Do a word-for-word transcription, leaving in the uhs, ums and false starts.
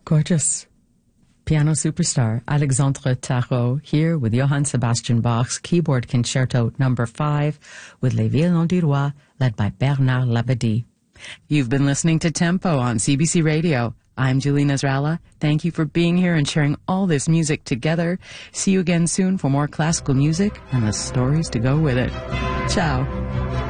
Gorgeous. Piano superstar Alexandre Tarot here with Johann Sebastian Bach's Keyboard Concerto number five with Les Violons du Roi, led by Bernard Labadie. You've been listening to Tempo on C B C Radio. I'm Julie Nasrallah. Thank you for being here and sharing all this music together. See you again soon for more classical music and the stories to go with it. Ciao.